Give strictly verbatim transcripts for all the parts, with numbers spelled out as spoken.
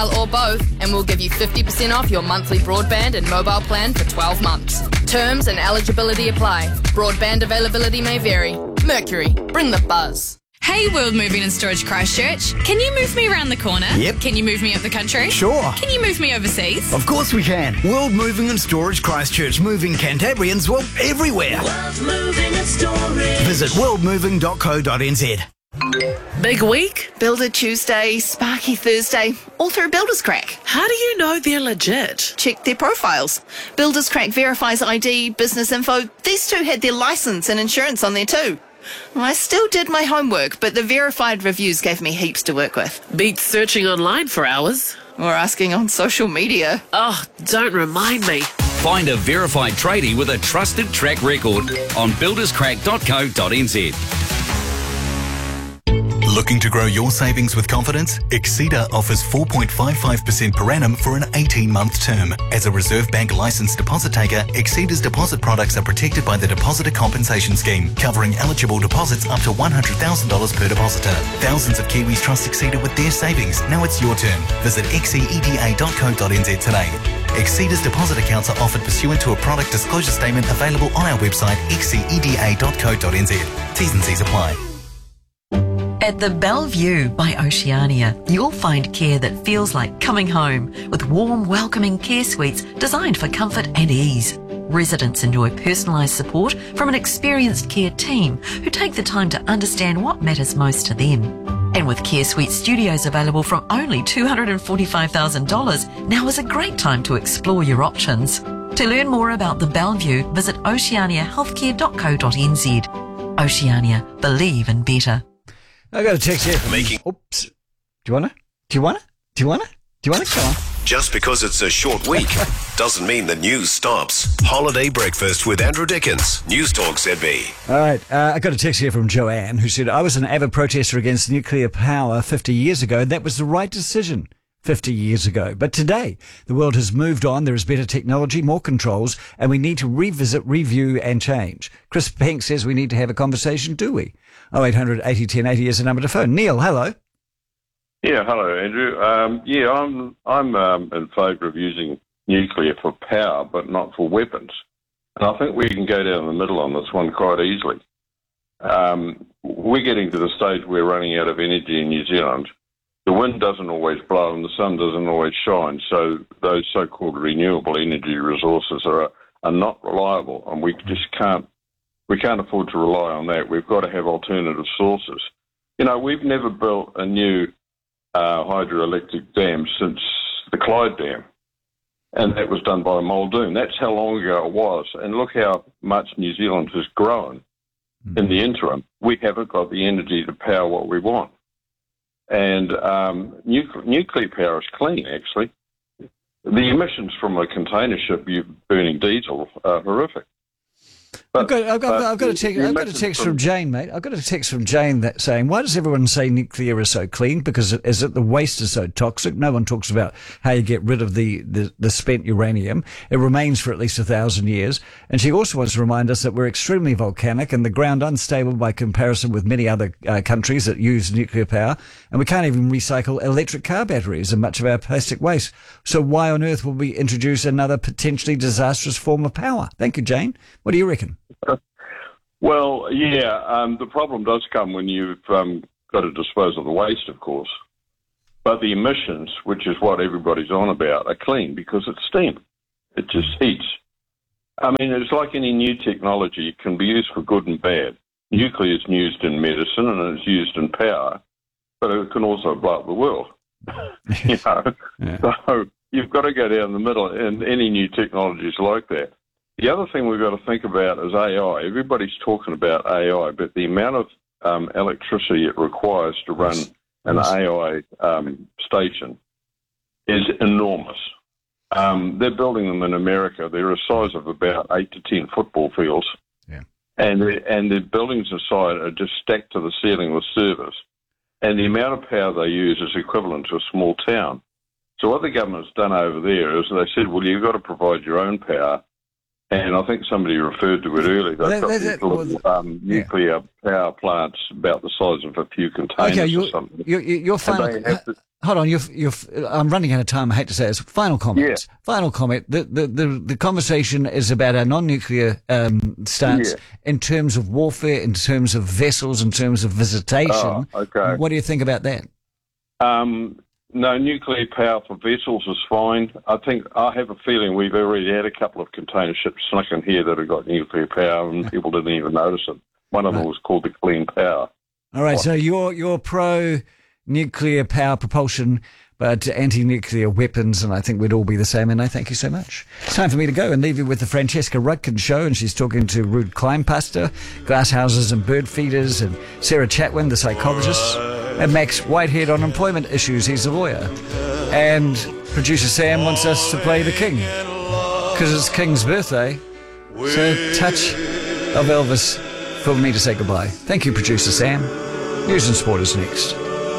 or both, and we'll give you fifty percent off your monthly broadband and mobile plan for twelve months. Terms and eligibility apply. Broadband availability may vary. Mercury, bring the buzz. Hey, World Moving and Storage Christchurch. Can you move me around the corner? Yep. Can you move me up the country? Sure. Can you move me overseas? Of course we can. World Moving and Storage Christchurch, moving Cantabrians, well, everywhere. World Moving and Storage. Visit world moving dot co dot n z. Big week? Builder Tuesday, Sparky Thursday, all through Builders Crack. How do you know they're legit? Check their profiles. Builders Crack verifies I D, business info. These two had their licence and insurance on there too. I still did my homework, but the verified reviews gave me heaps to work with. Beats searching online for hours. Or asking on social media. Oh, don't remind me. Find a verified tradie with a trusted track record on builders crack dot co dot n z. Looking to grow your savings with confidence? Exceeda offers four point five five percent per annum for an eighteen-month term. As a Reserve Bank licensed deposit taker, Exceeda's deposit products are protected by the Depositor Compensation Scheme, covering eligible deposits up to one hundred thousand dollars per depositor. Thousands of Kiwis trust Exceeda with their savings. Now it's your turn. Visit exceeda dot co dot n z today. Exceeda's deposit accounts are offered pursuant to a product disclosure statement available on our website, exceeda dot co dot n z. T's and C's apply. At the Bellevue by Oceania, you'll find care that feels like coming home, with warm, welcoming care suites designed for comfort and ease. Residents enjoy personalised support from an experienced care team who take the time to understand what matters most to them. And with Care Suite Studios available from only two hundred forty-five thousand dollars, now is a great time to explore your options. To learn more about the Bellevue, visit oceania healthcare dot co dot n z. Oceania, believe in better. I got a text here from Making. Oops. Do you wanna? Do you wanna? Do you wanna? Do you wanna? Come on. Just because it's a short week doesn't mean the news stops. Holiday Breakfast with Andrew Dickens. News Talk Z B. All right. Uh, I got a text here from Joanne who said, I was an avid protester against nuclear power fifty years ago, and that was the right decision fifty years ago. But today, the world has moved on. There is better technology, more controls, and we need to revisit, review, and change. Chris Banks says we need to have a conversation, do we? oh eight hundred eighty ten eighty is the number to phone. Neil, hello. Yeah, hello, Andrew. Um, yeah, I'm I'm um, in favour of using nuclear for power, but not for weapons. And I think we can go down the middle on this one quite easily. Um, we're getting to the stage where we're running out of energy in New Zealand. The wind doesn't always blow and the sun doesn't always shine, so those so-called renewable energy resources are are not reliable, and we just can't we can't afford to rely on that. We've got to have alternative sources. You know, we've never built a new uh, hydroelectric dam since the Clyde Dam, and that was done by Muldoon. That's how long ago it was, and look how much New Zealand has grown in the interim. We haven't got the energy to power what we want. And um, nucle- nuclear power is clean, actually. The emissions from a container ship burning diesel are horrific. But, I've, got, I've, got, I've, got a text, I've got a text from Jane, mate. I've got a text from Jane that saying, why does everyone say nuclear is so clean? Because it, is it the waste is so toxic? No one talks about how you get rid of the, the, the spent uranium. It remains for at least a thousand years. And she also wants to remind us that we're extremely volcanic and the ground unstable by comparison with many other uh, countries that use nuclear power. And we can't even recycle electric car batteries and much of our plastic waste. So why on earth will we introduce another potentially disastrous form of power? Thank you, Jane. What do you reckon? Well, yeah, um, the problem does come when you've um, got to dispose of the waste, of course. But the emissions, which is what everybody's on about, are clean because it's steam. It just heats. I mean, it's like any new technology. It can be used for good and bad. Nuclear is used in medicine and it's used in power, but it can also blow up the world. you know? Yeah. So you've got to go down the middle, and any new technologies like that. The other thing we've got to think about is A I. Everybody's talking about A I, but the amount of um, electricity it requires to run an A I um, station is enormous. Um, they're building them in America. They're a size of about eight to ten football fields. Yeah. And, and the buildings inside are just stacked to the ceiling with servers. And the amount of power they use is equivalent to a small town. So what the government's done over there is they said, well, you've got to provide your own power. And I think somebody referred to it earlier. They've Well, got that- these that- little well, um, nuclear power plants about the size of a few containers Okay, or your, something. your, your And final... they have to, hold on, you've, you've, I'm running out of time. I hate to say this. Final comment. Yeah. Final comment. The, the, the, the conversation is about our non-nuclear um, stance Yeah. in terms of warfare, in terms of vessels, in terms of visitation. Oh, okay. What do you think about that? Um, no, nuclear power for vessels is fine. I think I have a feeling we've already had a couple of container ships snuck in here that have got nuclear power, and people didn't even notice it. One of them was called the Clean Power. All right, so you're you're pro-nuclear power propulsion, but anti-nuclear weapons, and I think we'd all be the same, and I thank you so much. It's time for me to go and leave you with the Francesca Rudkin Show, and she's talking to Ruud Kleinpaster, Glasshouses and Bird Feeders, and Sarah Chatwin, the psychologist, and Max Whitehead on employment issues, he's a lawyer. And producer Sam wants us to play the King, because it's King's birthday, so touch of Elvis for me to say goodbye. Thank you, producer Sam. News and sport is next.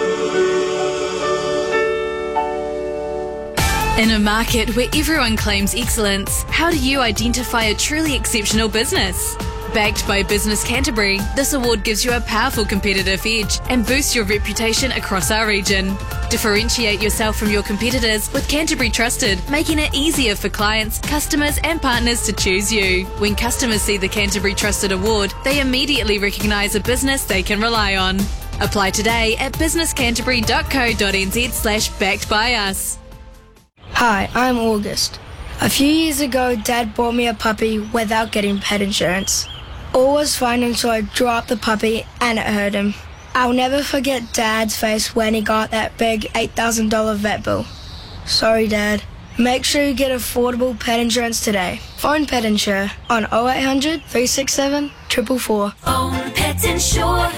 In a market where everyone claims excellence, how do you identify a truly exceptional business? Backed by Business Canterbury, this award gives you a powerful competitive edge and boosts your reputation across our region. Differentiate yourself from your competitors with Canterbury Trusted, making it easier for clients, customers and partners to choose you. When customers see the Canterbury Trusted Award, they immediately recognise a business they can rely on. Apply today at businesscanterbury.co.nz slash backed by us. Hi, I'm August. A few years ago, Dad bought me a puppy without getting pet insurance. All was fine until I dropped the puppy and it hurt him. I'll never forget Dad's face when he got that big eight thousand dollars vet bill. Sorry, Dad. Make sure you get affordable pet insurance today. Phone Pet Insure on oh eight hundred, three six seven, four four four. Phone Pet Insure.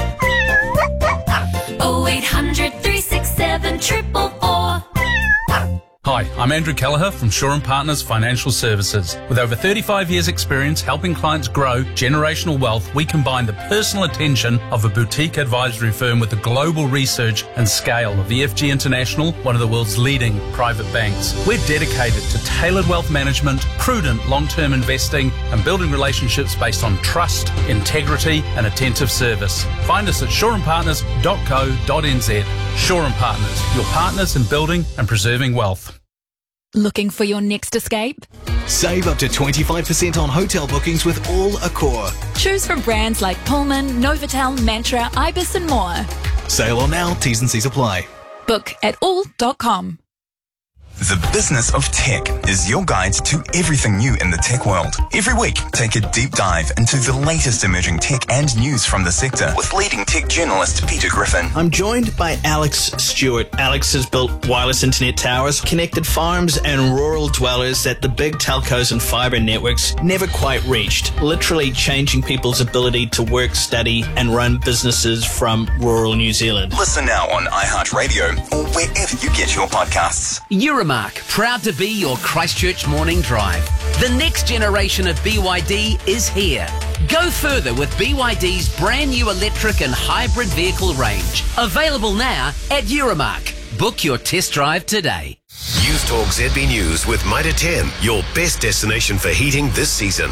oh eight hundred, three six seven, four four four. Hi, I'm Andrew Kelleher from Shaw and Partners Financial Services. With over thirty-five years experience helping clients grow generational wealth, we combine the personal attention of a boutique advisory firm with the global research and scale of E F G International, one of the world's leading private banks. We're dedicated to tailored wealth management, prudent long-term investing, and building relationships based on trust, integrity, and attentive service. Find us at shaw and partners dot co dot n z. Shaw and Partners, your partners in building and preserving wealth. Looking for your next escape? Save up to twenty-five percent on hotel bookings with All Accor. Choose from brands like Pullman, Novotel, Mantra, Ibis and more. Sail on now, T's and C's apply. Book at all dot com. The Business of Tech is your guide to everything new in the tech world. Every week, take a deep dive into the latest emerging tech and news from the sector with leading tech journalist Peter Griffin. I'm joined by Alex Stewart. Alex has built wireless internet towers, connected farms and rural dwellers that the big telcos and fibre networks never quite reached, literally changing people's ability to work, study and run businesses from rural New Zealand. Listen now on iHeartRadio or wherever you get your podcasts. Euromark, proud to be your Christchurch morning drive. The next generation of B Y D is here. Go further with B Y D's brand new electric and hybrid vehicle range. Available now at Euromark. Book your test drive today. News Talk Z B News with Mitre ten, your best destination for heating this season.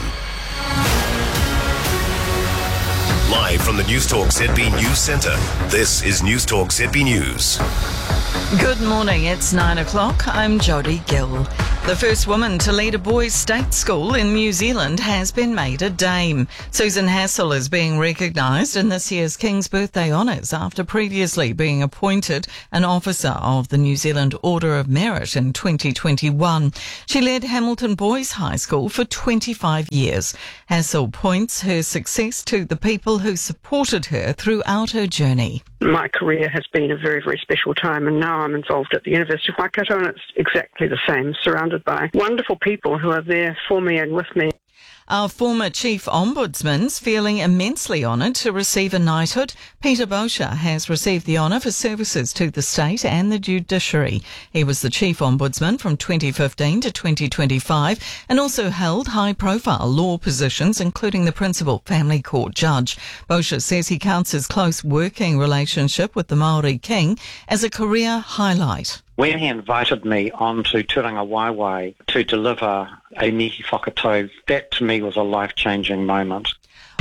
Live from the News Talk Z B News Centre, this is News Talk Z B News. Good morning, it's nine o'clock. I'm Jodie Gill. The first woman to lead a boys' state school in New Zealand has been made a dame. Susan Hassel is being recognised in this year's King's Birthday Honours after previously being appointed an officer of the New Zealand Order of Merit in twenty twenty-one. She led Hamilton Boys High School for twenty-five years. Hassel points her success to the people who supported her throughout her journey. My career has been a very, very special time, and now I'm involved at the University of Waikato, and it's exactly the same, surrounded by wonderful people who are there for me and with me. Our former Chief Ombudsman's feeling immensely honoured to receive a knighthood. Peter Boscher has received the honour for services to the state and the judiciary. He was the Chief Ombudsman from twenty fifteen to twenty twenty-five and also held high-profile law positions, including the Principal Family Court Judge. Boscher says he counts his close working relationship with the Māori King as a career highlight. When he invited me on to Turanga Waiwai to deliver a Mihi Whakatau, that to me was a life-changing moment.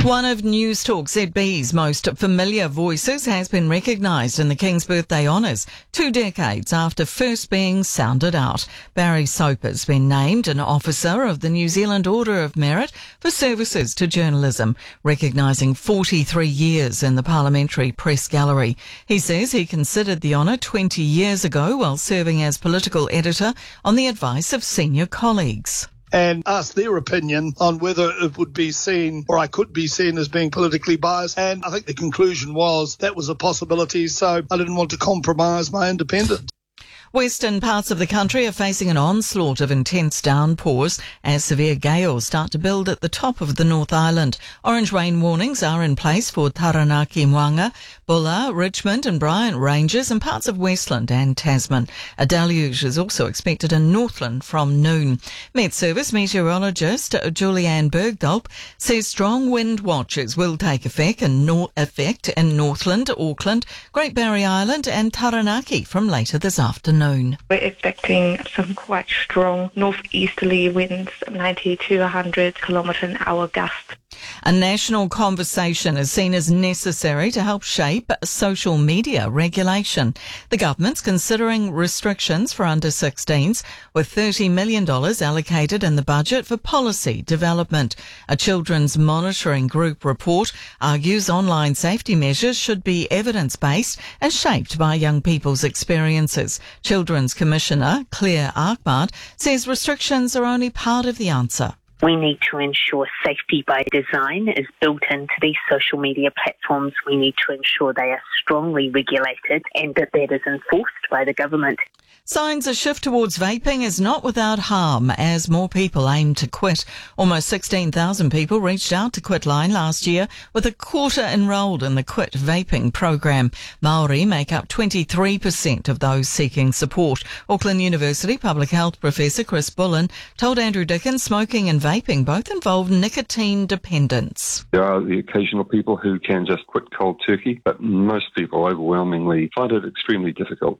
One of News Talk Z B's most familiar voices has been recognised in the King's Birthday Honours, two decades after first being sounded out. Barry Soper has been named an Officer of the New Zealand Order of Merit for services to journalism, recognising forty-three years in the Parliamentary Press Gallery. He says he considered the honour twenty years ago while serving as political editor on the advice of senior colleagues. And asked their opinion on whether it would be seen, or I could be seen as being politically biased. And I think the conclusion was that was a possibility, so I didn't want to compromise my independence. Western parts of the country are facing an onslaught of intense downpours as severe gales start to build at the top of the North Island. Orange rain warnings are in place for Taranaki, Moanga, Bulla, Richmond and Bryant Ranges and parts of Westland and Tasman. A deluge is also expected in Northland from noon. Met Service meteorologist Julianne Bergdorp says strong wind watches will take effect in, nor- effect in Northland, Auckland, Great Barrier Island and Taranaki from later this afternoon. We're expecting some quite strong northeasterly winds, ninety to one hundred kilometre an hour gusts. A national conversation is seen as necessary to help shape social media regulation. The government's considering restrictions for under sixteens, with thirty million dollars allocated in the budget for policy development. A children's monitoring group report argues online safety measures should be evidence-based and shaped by young people's experiences. Children's Commissioner Claire Arkmard says restrictions are only part of the answer. We need to ensure safety by design is built into these social media platforms. We need to ensure they are strongly regulated and that that is enforced by the government. Signs a shift towards vaping is not without harm as more people aim to quit. Almost sixteen thousand people reached out to Quitline last year, with a quarter enrolled in the Quit Vaping program. Māori make up twenty-three percent of those seeking support. Auckland University Public Health Professor Chris Bullen told Andrew Dickens smoking and vaping both involve nicotine dependence. There are the occasional people who can just quit cold turkey, but most people overwhelmingly find it extremely difficult.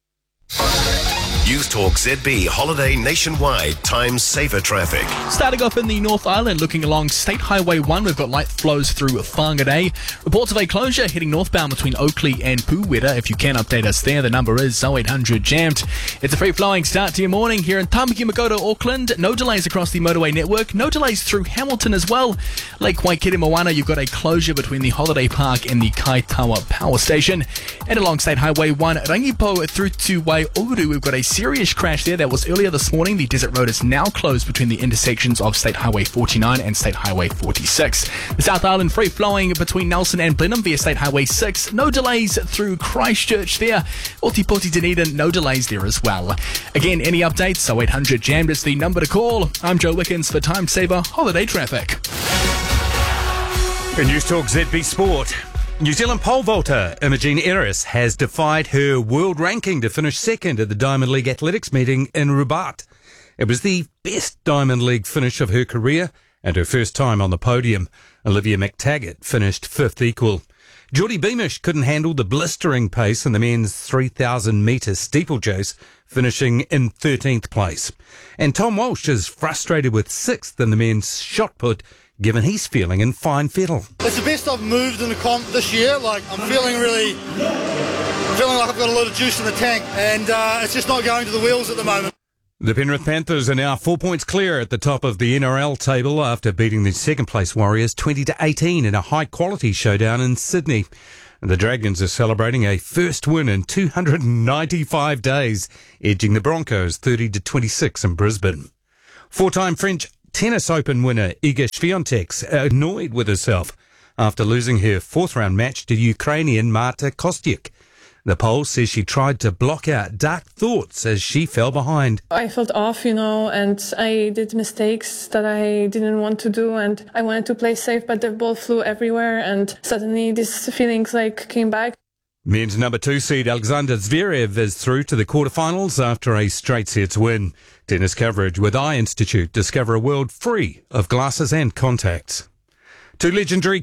News Talk Z B Holiday Nationwide Time Saver Traffic. Starting off in the North Island, looking along State Highway one, we've got light flows through Whangarei. Reports of a closure heading northbound between Oakley and Pūwera. If you can update us there, the number is oh eight hundred jammed. It's a free-flowing start to your morning here in Tamaki Makaurau, Auckland. No delays across the motorway network. No delays through Hamilton as well. Lake Waikere Moana, you've got a closure between the Holiday Park and the Kaitawa Power Station. And along State Highway one, Rangipo through to Waiuru, we've got a serious crash there. That was earlier this morning. The Desert Road is now closed between the intersections of State Highway forty-nine and State Highway forty-six. The South Island free flowing between Nelson and Blenheim via State Highway six. No delays through Christchurch there. Ōtepoti Dunedin, no delays there as well. Again, any updates? oh eight hundred jammed is the number to call. I'm Joe Wickens for Time Saver Holiday Traffic. In News Talk Z B Sport. New Zealand pole vaulter Imogen Eris has defied her world ranking to finish second at the Diamond League athletics meeting in Rabat. It was the best Diamond League finish of her career and her first time on the podium. Olivia McTaggart finished fifth equal. Geordie Beamish couldn't handle the blistering pace in the men's three thousand metre steeplechase, finishing in thirteenth place. And Tom Walsh is frustrated with sixth in the men's shot put, given he's feeling in fine fettle. It's the best I've moved in the comp this year. Like, I'm feeling really, feeling like I've got a lot of juice in the tank, and uh, it's just not going to the wheels at the moment. The Penrith Panthers are now four points clear at the top of the N R L table after beating the second place Warriors twenty to eighteen in a high quality showdown in Sydney. And the Dragons are celebrating a first win in two hundred ninety-five days, edging the Broncos thirty to twenty-six in Brisbane. Four-time French Tennis Open winner Iga Swiatek's annoyed with herself after losing her fourth-round match to Ukrainian Marta Kostyuk. The poll says she tried to block out dark thoughts as she fell behind. I felt off, you know, and I did mistakes that I didn't want to do, and I wanted to play safe, but the ball flew everywhere, and suddenly these feelings like came back. Men's number two seed Alexander Zverev is through to the quarterfinals after a straight sets win. Tennis coverage with Eye Institute. Discover a world free of glasses and contacts. Two legendary